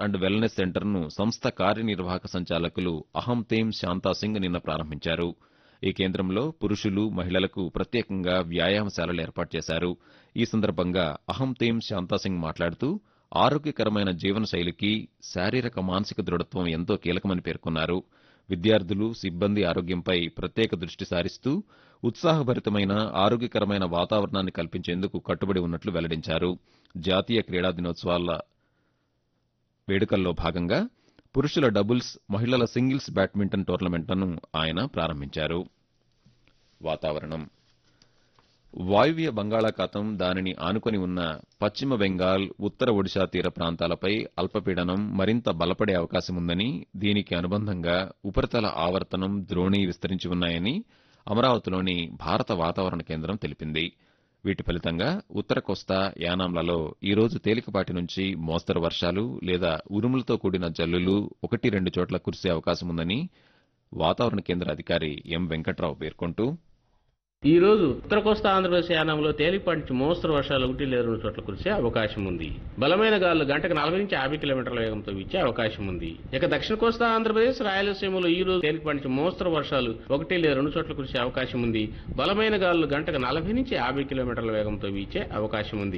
And wellness సెంటర్ను సంస్థ కార్యనిర్వాహక సంచాలకులు అహంతేమ్ శాంతాసింగ్ నిన్న ప్రారంభించారు. ఈ కేంద్రంలో పురుషులు, మహిళలకు ప్రత్యేకంగా వ్యాయామశాలలు ఏర్పాటు చేశారు. ఈ సందర్భంగా అహంతేమ్ శాంతాసింగ్ మాట్లాడుతూ ఆరోగ్యకరమైన జీవనశైలికి శారీరక మానసిక దృఢత్వం ఎంతో కీలకమని పేర్కొన్నారు. విద్యార్థులు, సిబ్బంది ఆరోగ్యంపై ప్రత్యేక దృష్టి సారిస్తూ ఉత్సాహభరితమైన, ఆరోగ్యకరమైన వాతావరణాన్ని కల్పించేందుకు కట్టుబడి ఉన్నట్లు వెల్లడించారు. జాతీయ క్రీడా దినోత్సవాల వేడుకల్లో భాగంగా పురుషుల డబుల్స్, మహిళల సింగిల్స్ బ్యాడ్మింటన్ టోర్నమెంట్లను ఆయన ప్రారంభించారు. వాతావరణం. వాయువ్య బంగాళాఖాతం, దానిని ఆనుకొని ఉన్న పశ్చిమ బెంగాల్, ఉత్తర ఒడిశా తీర ప్రాంతాలపై అల్పపీడనం మరింత బలపడే అవకాశముందని, దీనికి అనుబంధంగా ఉపరితల ఆవర్తనం, ద్రోణి విస్తరించి ఉన్నాయని అమరావతిలోని భారత వాతావరణ కేంద్రం తెలిపింది. వీటి ఫలితంగా ఉత్తర కోస్తా, యానాంలలో ఈరోజు తేలికపాటి నుంచి మోస్తరు వర్షాలు లేదా ఉరుములతో కూడిన జల్లులు 1-2 చోట్ల కురిసే అవకాశముందని వాతావరణ కేంద్ర అధికారి ఎం వెంకట్రావు పేర్కొంటూ, ఈ రోజు ఉత్తర కోస్తా ఆంధ్రప్రదేశ్ యానంలో తేలికపాటి నుంచి మోస్తరు వర్షాలు 1-2 చోట్ల కురిసే అవకాశం ఉంది. బలమైన గాలులు గంటకు 40 నుంచి 50 కిలోమీటర్ల వేగంతో వీచే అవకాశం ఉంది. ఇక దక్షిణ కోస్తా ఆంధ్రప్రదేశ్, రాయలసీమలో ఈ రోజు తేలికపాటి నుంచి మోస్తరు వర్షాలు 1-2 చోట్ల కురిసే అవకాశం ఉంది. బలమైన గాలులు గంటకు 40 నుంచి 50 కిలోమీటర్ల వేగంతో వీచే అవకాశం ఉంది.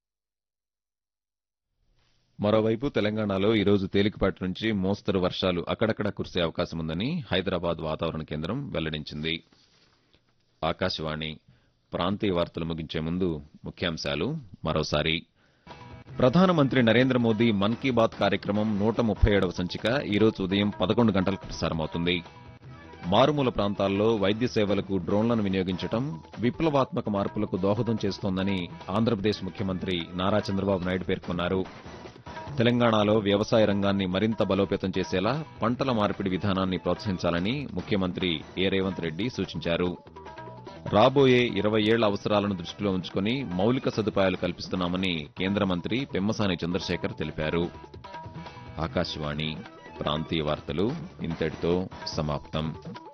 మరోవైపు తెలంగాణలో ఈరోజు తేలికపాటి నుంచి మోస్తరు వర్షాలు అక్కడక్కడా కురిసే అవకాశముందని హైదరాబాద్ వాతావరణ కేంద్రం వెల్లడించింది. ఆకాశవాణి ప్రాంతీయ వార్తలు ముగించే ముందు ముఖ్యాంశాలు మరోసారి. ప్రధానమంత్రి నరేంద్ర మోదీ మన్ కీ బాత్ కార్యక్రమం 137వ సంచిక ఈరోజు ఉదయం 11 గంటలకు ప్రసారమవుతుంది. మారుమూల ప్రాంతాల్లో వైద్య సేవలకు డ్రోన్లను వినియోగించడం విప్లవాత్మక మార్పులకు దోహదం చేస్తోందని ఆంధ్రప్రదేశ్ ముఖ్యమంత్రి నారా చంద్రబాబు నాయుడు పేర్కొన్నారు. తెలంగాణలో వ్యవసాయ రంగాన్ని మరింత బలోపేతం చేసేలా పంటల మార్పిడి విధానాన్ని ప్రోత్సహించాలని ముఖ్యమంత్రి ఏ రేవంత్ రెడ్డి సూచించారు. రాబోయే 20 ఏళ్ల అవసరాలను దృష్టిలో ఉంచుకుని మౌలిక సదుపాయాలు కల్పిస్తున్నామని కేంద్ర మంత్రి పెమ్మసాని చంద్రశేఖర్ తెలిపారు. ఆకాశవాణి ప్రాంతీయ వార్తలు ఇంతటితో సమాప్తం.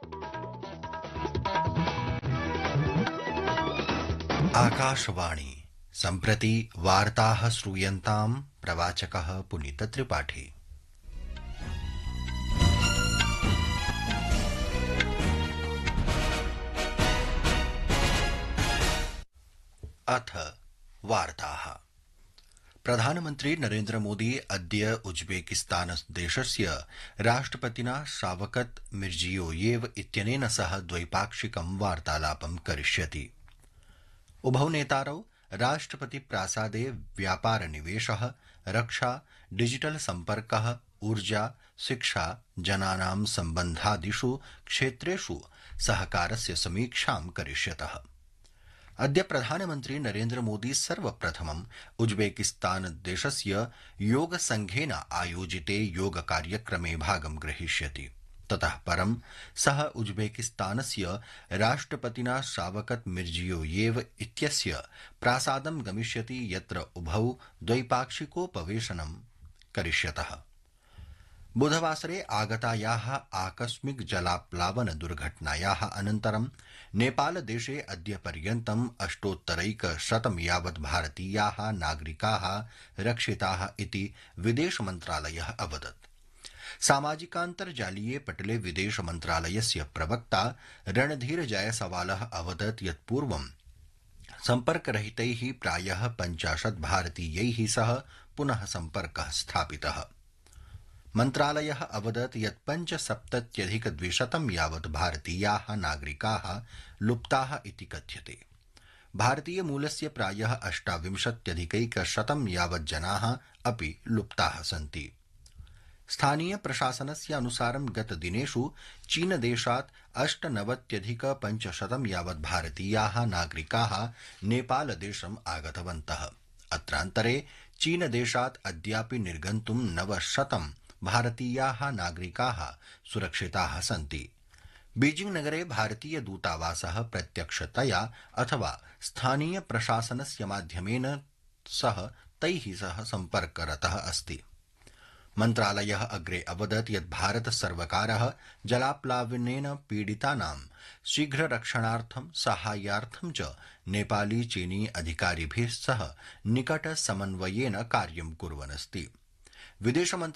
आकाशवाणी सम्प्रति वार्ताः श्रूयन्ताम् प्रवाचकः पुनीत त्रिपाठी। अथ वार्ताः। प्रधानमन्त्री नरेन्द्र मोदी अद्य उज्बेकिस्तान देशस्य राष्ट्रपतिना शावकत मिर्जियोयेव इत्यनेन सह द्वैपाक्षिकं वार्तालापं करिष्यति। उभौ नेतारौ राष्ट्रपति प्रासादे व्यापार निवेशः, रक्षा, डिजिटल सम्पर्कः, ऊर्जा, शिक्षा, जनानां सम्बन्धादिषु क्षेत्रेषु सहकारस्य समीक्षां करिष्यतः। अद्य प्रधानमन्त्री नरेन्द्र मोदी सर्वप्रथमम् उज्बेकिस्तान देशस्य योग संघेन आयोजिते योग कार्यक्रमे भागं ग्रहीष्यति। ततः परं सः उज्बेकिस्तानस्य राष्ट्रपतिना शावकत मिर्जियोयेव इत्यस्य प्रासादं गमिष्यति, यत्र उभौ द्वैपाक्षिकोपवेशनं करिष्यतः। बुधवासरे आगतायाः आकस्मिक जलाप्लावन दुर्घटनायाः अनन्तरं नेपालदेशे अद्य पर्यन्तम् 8,100 यावत् भारतीयाः नागरिकाः रक्षिताः इति विदेश मन्त्रालयः अवदत्। सामाजिकान्तर्जालीये पटले विदेश मन्त्रालयस्य प्रवक्ता रणधीर जयसवालः अवदत् यत् पूर्वं सम्पर्करहितैः प्रायः 50 भारतीयैः सह पुनः सम्पर्कः स्थापितः। मन्त्रालयः अवदत् यत् 75,200 यावत् भारतीयाः नागरिकाः लुप्ताः इति कथ्यते। भारतीयमूलस्य प्रायः 28,100 यावत् जनाः अपि लुप्ताः सन्ति। स्थानीय प्रशासनस्य अनुसारं गतदिनेषु चीनदेशात् 98,500 यावत् भारतीयाः नागरिकाः नेपालदेशम् आगतवन्तः। अत्रान्तरे चीनदेशात् अद्यापि निर्गन्तुं 900 भारतीयाः नागरिकाः सुरक्षिताः सन्ति। बीजिंग नगरे भारतीय दूतावासः प्रत्यक्षतया अथवा स्थानीय प्रशासनस्य माध्यमेन सह तैः सह सम्पर्करतः अस्ति। मन्त्रालयः अग्रे अवदत् यत् भारत सर्वकारः जलाप्लावनेन पीडितानां शीघ्ररक्षणार्थं साहाय्यार्थं च नेपाली चीनी अधिकारिभिः सह निकट समन्वयेन कार्यं कुर्वन् अस्ति। विदेश